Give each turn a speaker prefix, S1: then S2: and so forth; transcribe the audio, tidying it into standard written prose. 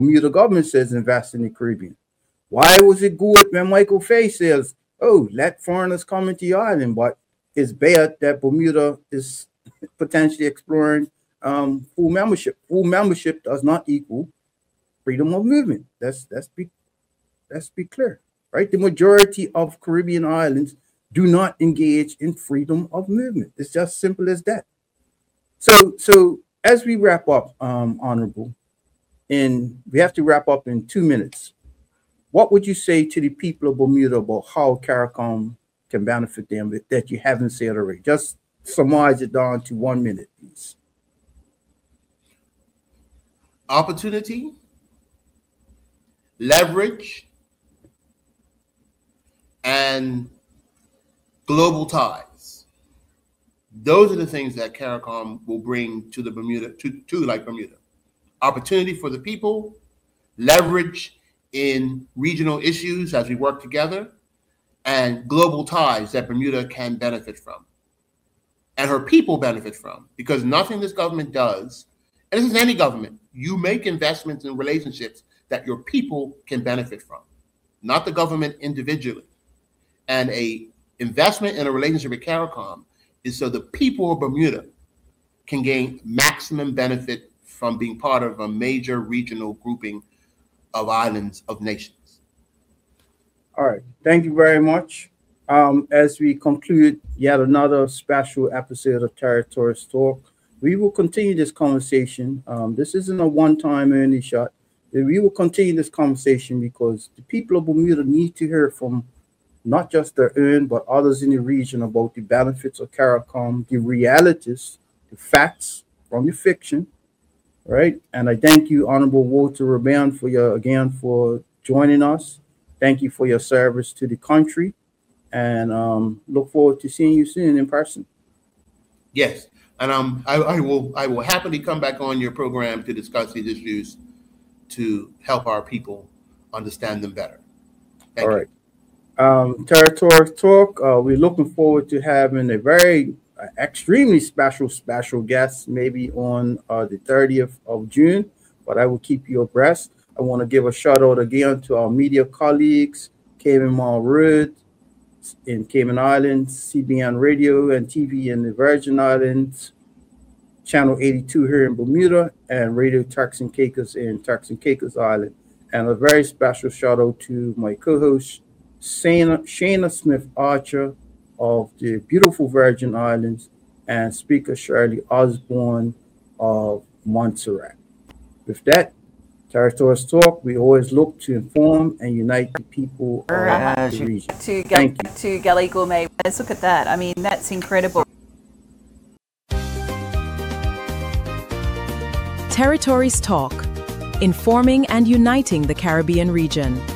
S1: Bermuda government says invest in the Caribbean. Why was it good when Michael Fay says, oh, let foreigners come into your island, but it's bad that Bermuda is potentially exploring full membership. Full membership does not equal freedom of movement. Let's be clear, right? The majority of Caribbean islands do not engage in freedom of movement. It's just simple as that. So as we wrap up, Honorable, and we have to wrap up in 2 minutes, what would you say to the people of Bermuda about how CARICOM can benefit them that you haven't said already? Just summarize it down to 1 minute, please.
S2: Opportunity, leverage, and global ties. Those are the things that CARICOM will bring to the Bermuda, to Bermuda. Opportunity for the people, leverage in regional issues as we work together, and global ties that Bermuda can benefit from, and her people benefit from, because nothing this government does, and this is any government, you make investments in relationships that your people can benefit from, not the government individually. And a investment in a relationship with CARICOM is so the people of Bermuda can gain maximum benefit from being part of a major regional grouping of islands, of nations.
S1: All right. Thank you very much. As we conclude yet another special episode of Territories Talk, we will continue this conversation. This isn't a one-time only shot. We will continue this conversation because the people of Bermuda need to hear from not just their own, but others in the region about the benefits of CARICOM, the realities, the facts from the fiction, right? And I thank you, Honorable Walter Rabban, for joining us. Thank you for your service to the country, and look forward to seeing you soon in person.
S2: Yes, and I will happily come back on your program to discuss these issues to help our people understand them better. Thank you. All right.
S1: Territories Talk, we're looking forward to having a very extremely special guest, maybe on the 30th of June, but I will keep you abreast. I want to give a shout out again to our media colleagues, Cayman Mall Road in Cayman Islands, CBN Radio and TV in the Virgin Islands, Channel 82 here in Bermuda, and Radio Turks and Caicos in Turks and Caicos Island. And a very special shout out to my co-host, Shana Smith Archer of the beautiful Virgin Islands, and Speaker Shirley Osborne of Montserrat. With that, Territories Talk, we always look to inform and unite the people of the region.
S3: To Gallego May, let's look at that. I mean, that's incredible.
S4: Territories Talk, informing and uniting the Caribbean region.